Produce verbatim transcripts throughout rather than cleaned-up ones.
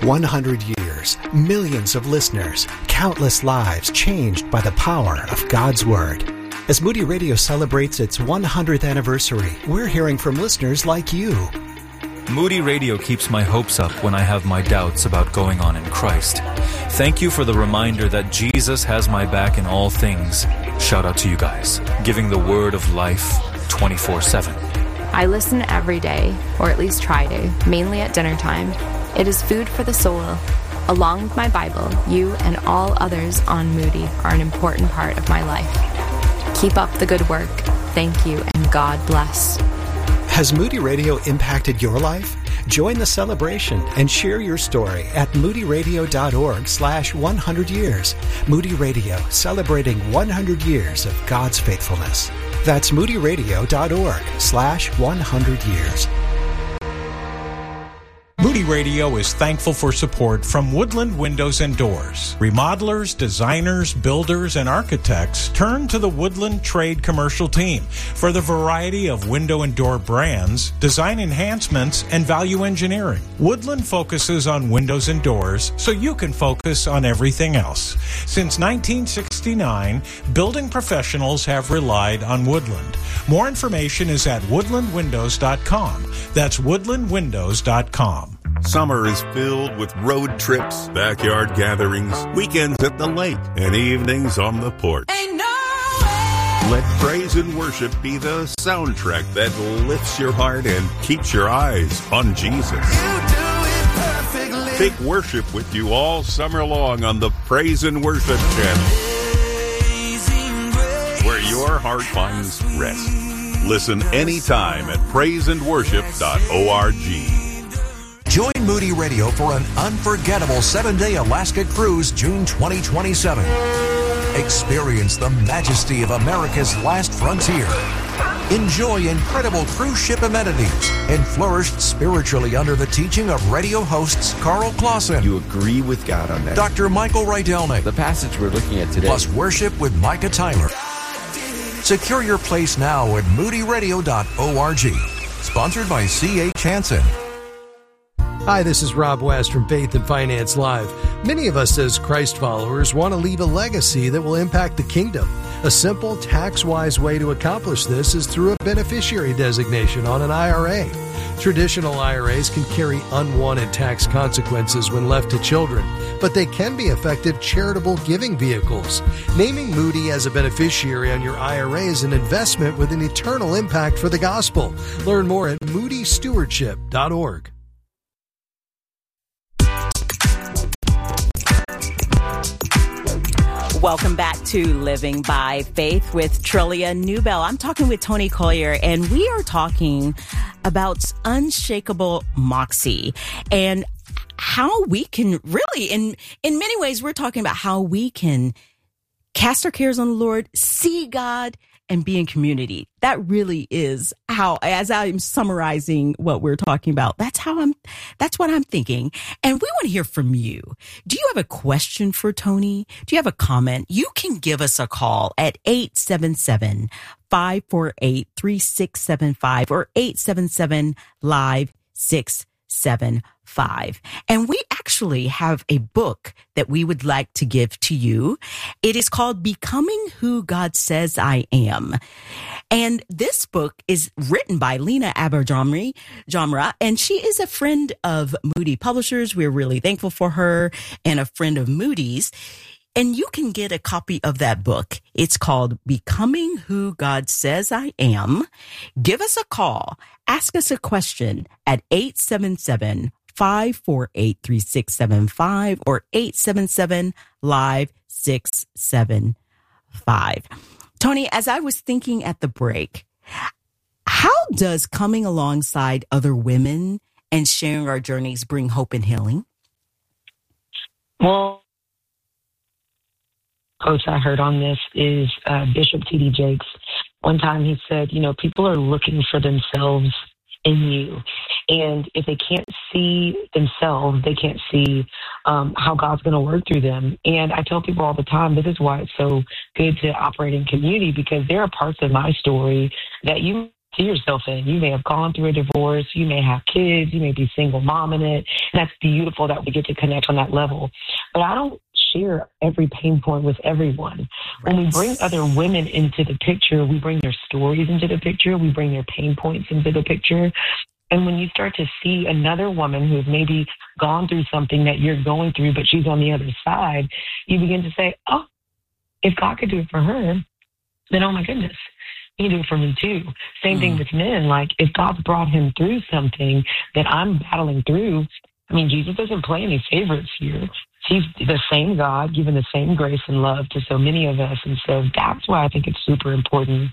one hundred years, millions of listeners, countless lives changed by the power of God's Word. As Moody Radio celebrates its one hundredth anniversary, we're hearing from listeners like you. Moody Radio keeps my hopes up when I have my doubts about going on in Christ. Thank you for the reminder that Jesus has my back in all things. Shout out to you guys, giving the word of life twenty-four seven. I listen every day, or at least try to, mainly at dinner time. It is food for the soul. Along with my Bible, you and all others on Moody are an important part of my life. Keep up the good work. Thank you, and God bless. Has Moody Radio impacted your life? Join the celebration and share your story at moodyradio.org slash 100 years. Moody Radio, celebrating one hundred years of God's faithfulness. That's moodyradio.org slash 100 years. Moody Radio is thankful for support from Woodland Windows and Doors. Remodelers, designers, builders, and architects turn to the Woodland Trade Commercial Team for the variety of window and door brands, design enhancements, and value engineering. Woodland focuses on windows and doors so you can focus on everything else. Since nineteen sixty-nine, building professionals have relied on Woodland. More information is at woodland windows dot com. That's woodland windows dot com. Summer is filled with road trips, backyard gatherings, weekends at the lake, and evenings on the porch. Ain't no way. Let praise and worship be the soundtrack that lifts your heart and keeps your eyes on Jesus. You do it perfectly. Take worship with you all summer long on the Praise and Worship channel, where your heart finds rest. Listen anytime at praise and worship dot org. Join Moody Radio for an unforgettable seven-day Alaska cruise June twenty twenty-seven. Experience the majesty of America's last frontier. Enjoy incredible cruise ship amenities and flourish spiritually under the teaching of radio hosts Carl Clausen. You agree with God on that. Doctor Michael Rydelnik. The passage we're looking at today. Plus worship with Micah Tyler. Secure your place now at moody radio dot org. Sponsored by C H Hansen. Hi, this is Rob West from Faith and Finance Live. Many of us as Christ followers want to leave a legacy that will impact the kingdom. A simple, tax-wise way to accomplish this is through a beneficiary designation on an I R A. Traditional I R As can carry unwanted tax consequences when left to children, but they can be effective charitable giving vehicles. Naming Moody as a beneficiary on your I R A is an investment with an eternal impact for the gospel. Learn more at moody stewardship dot org. Welcome back to Living by Faith with Trillia Newbell. I'm talking with Tony Collier, and we are talking about unshakable moxie and how we can really, in in many ways, we're talking about how we can cast our cares on the Lord, see God, and be in community. That really is how, as I'm summarizing what we're talking about, that's how I'm, that's what I'm thinking. And we want to hear from you. Do you have a question for Tony? Do you have a comment? You can give us a call at eight seven seven, five four eight, three six seven five or eight seven seven, live six seven five. And we actually have a book that we would like to give to you. It is called Becoming Who God Says I Am. And this book is written by Lena Aberjamra, Jamra, and she is a friend of Moody Publishers. We're really thankful for her, and a friend of Moody's. And you can get a copy of that book. It's called Becoming Who God Says I Am. Give us a call. Ask us a question at eight seven seven, five four eight, three six seven five or eight seven seven, live six seven five. Tony, as I was thinking at the break, how does coming alongside other women and sharing our journeys bring hope and healing? Well, coach I heard on this is uh, Bishop T D Jakes. One time he said, you know, people are looking for themselves in you. And if they can't see themselves, they can't see um, how God's going to work through them. And I tell people all the time, this is why it's so good to operate in community, because there are parts of my story that you see yourself in. You may have gone through a divorce, you may have kids, you may be single mom in it, That's beautiful that we get to connect on that level. But I don't share every pain point with everyone. When we bring other women into the picture, we bring their stories into the picture, we bring their pain points into the picture. And when you start to see another woman who's maybe gone through something that you're going through, but she's on the other side, you begin to say, oh, if God could do it for her, then oh my goodness, he can do it for me too. Same mm. thing with men. Like if God's brought him through something that I'm battling through, I mean, Jesus doesn't play any favorites here. He's the same God, giving the same grace and love to so many of us. And so that's why I think it's super important.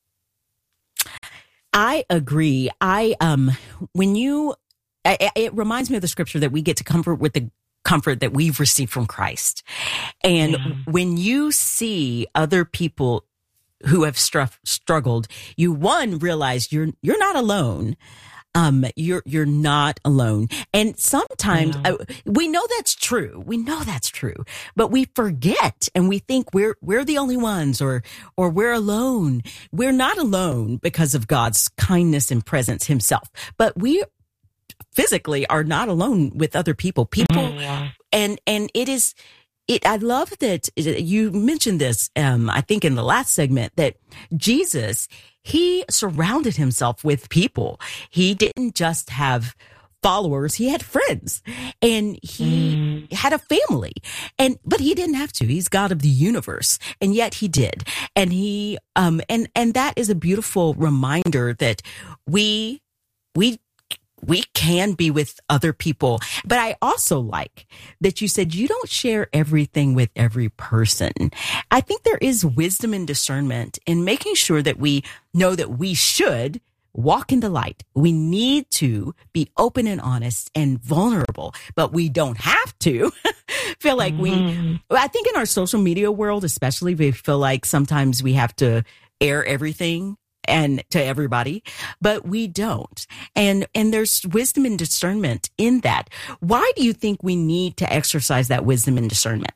I agree. I, um, when you, it, it reminds me of the scripture that we get to comfort with the comfort that we've received from Christ. And yeah. when you see other people who have str- struggled, you one realize you're, you're not alone. Um, you're, you're not alone. And sometimes uh, we know that's true. We know that's true, but we forget and we think we're, we're the only ones or, or we're alone. We're not alone because of God's kindness and presence himself, but we physically are not alone with other people, people. Yeah. And, and it is, It, I love that you mentioned this, um, I think in the last segment, that Jesus, he surrounded himself with people. He didn't just have followers, he had friends and he mm. had a family. And, but he didn't have to. He's God of the universe. And yet he did. And he, um, and, and that is a beautiful reminder that we, we, we can be with other people. But I also like that you said you don't share everything with every person. I think there is wisdom and discernment in making sure that we know that we should walk in the light. We need to be open and honest and vulnerable, but we don't have to feel like mm-hmm. we, I think in our social media world, especially, we feel like sometimes we have to air everything and to everybody, but we don't. And, and there's wisdom and discernment in that. Why do you think we need to exercise that wisdom and discernment?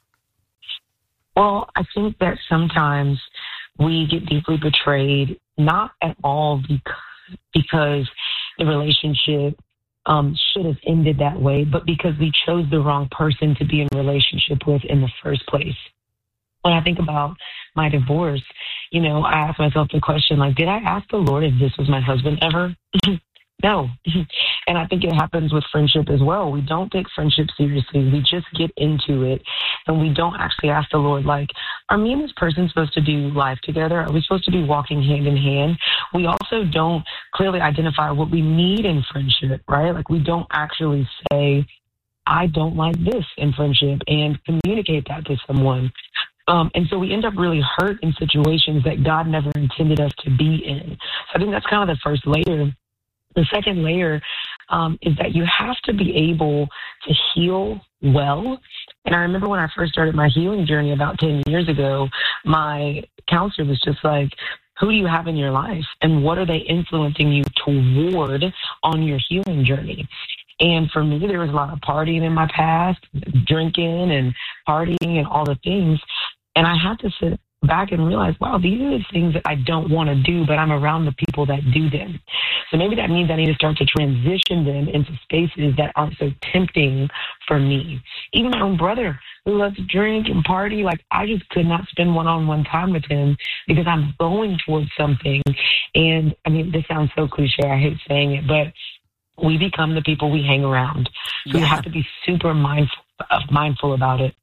Well, I think that sometimes we get deeply betrayed, not at all because, because the relationship um, should have ended that way, but because we chose the wrong person to be in a relationship with in the first place. When I think about my divorce, you know, I ask myself the question, like, did I ask the Lord if this was my husband ever? No. And I think it happens with friendship as well. We don't take friendship seriously. We just get into it and we don't actually ask the Lord, like, are me and this person supposed to do life together? Are we supposed to be walking hand in hand? We also don't clearly identify what we need in friendship, right? Like we don't actually say, I don't like this in friendship and communicate that to someone. Um, and so we end up really hurt in situations that God never intended us to be in. So I think that's kind of the first layer. The second layer um, is that you have to be able to heal well. And I remember when I first started my healing journey about ten years ago, my counselor was just like, who do you have in your life? And what are they influencing you toward on your healing journey? And for me, there was a lot of partying in my past, drinking and partying and all the things. And I had to sit back and realize, wow, these are the things that I don't want to do, but I'm around the people that do them. So maybe that means I need to start to transition them into spaces that aren't so tempting for me. Even my own brother who loves to drink and party, like I just could not spend one-on-one time with him because I'm going towards something. And I mean, this sounds so cliche. I hate saying it, but we become the people we hang around. So yeah. We have to be super mindful, uh, mindful about it.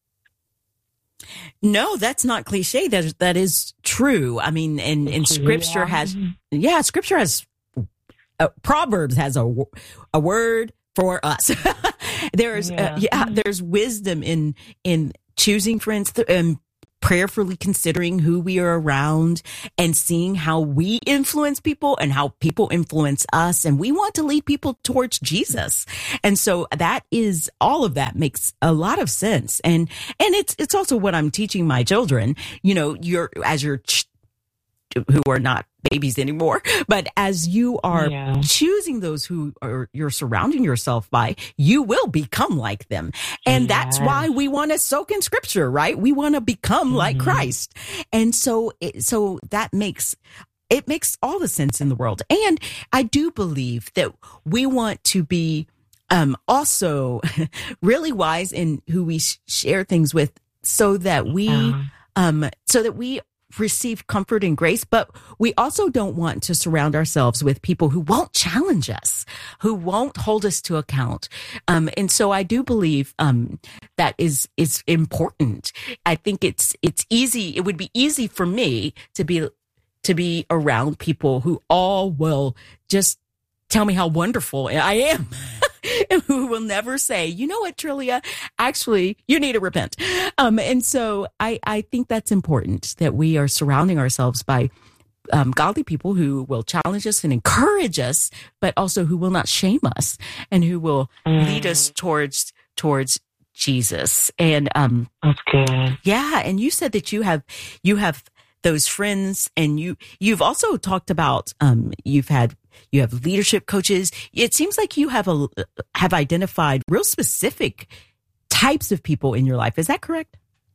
No, that's not cliche. That is, that is true. I mean, and, and scripture has, yeah, scripture has, uh, Proverbs has a, a word for us. there's, yeah. Uh, yeah, there's wisdom in, in choosing friends and prayerfully considering who we are around and seeing how we influence people and how people influence us. And we want to lead people towards Jesus. And so that is, all of that makes a lot of sense. And, and it's, it's also what I'm teaching my children, you know, you're, as you're, ch- who are not babies anymore, but as you are yeah. choosing those who are you're surrounding yourself by, you will become like them. And yeah. that's why we want to soak in scripture, right? We want to become mm-hmm. like Christ. And so, it, so that makes, it makes all the sense in the world. And I do believe that we want to be um, also really wise in who we sh- share things with, so that we, uh, um, so that we receive comfort and grace. But we also don't want to surround ourselves with people who won't challenge us, who won't hold us to account. Um, and so I do believe, um, that is, is important. I think it's, it's easy. It would be easy for me to be, to be around people who all will just tell me how wonderful I am. Who will never say, you know what, Trillia, actually, you need to repent. Um, and so I, I think that's important, that we are surrounding ourselves by um, godly people who will challenge us and encourage us, but also who will not shame us and who will mm. lead us towards towards Jesus. And um, that's good. Yeah, and you said that you have you have those friends, and you you've also talked about um, you've had. You have leadership coaches. It seems like you have a, have identified real specific types of people in your life. Is that correct?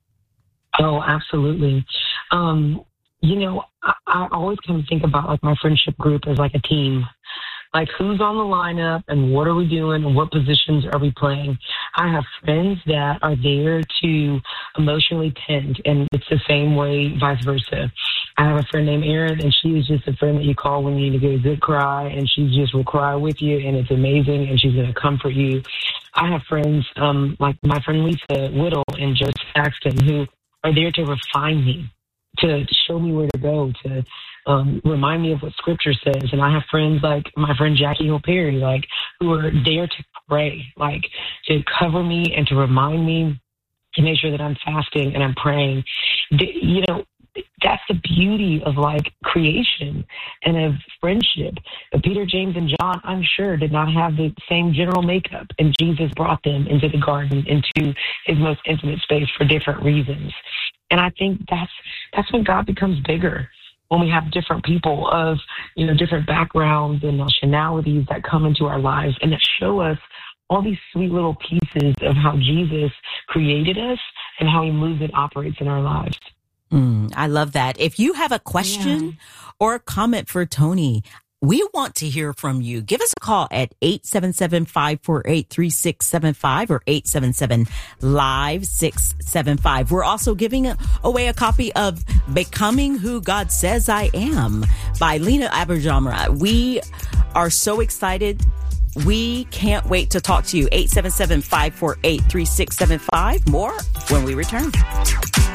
Oh, absolutely. Um, you know, I, I always kind of think about like my friendship group as like a team. Like, who's on the lineup and what are we doing and what positions are we playing? I have friends that are there to emotionally tend, and it's the same way, vice versa. I have a friend named Erin, and she is just a friend that you call when you need to get a good cry, and she just will cry with you, and it's amazing, and she's going to comfort you. I have friends um, like my friend Lisa Whittle and Joe Saxton, who are there to refine me, to show me where to go, to um, remind me of what Scripture says. And I have friends like my friend Jackie Hill Perry, like, who are there to pray, like, to cover me and to remind me, to make sure that I'm fasting and I'm praying. You know, that's the beauty of like creation and of friendship. But Peter, James, and John, I'm sure, did not have the same general makeup, and Jesus brought them into the garden, into his most intimate space for different reasons. And I think that's that's when God becomes bigger, when we have different people of, you know, different backgrounds and nationalities that come into our lives and that show us all these sweet little pieces of how Jesus created us and how he moves and operates in our lives. Mm, I love that. If you have a question yeah. or a comment for Tony, we want to hear from you. Give us a call at eight seven seven, five four eight, three six seven five or eight seven seven, live six seven five. We're also giving away a copy of Becoming Who God Says I Am by Lena Aberjamra. We are so excited. We can't wait to talk to you. eight seven seven, five four eight, three six seven five. More when we return.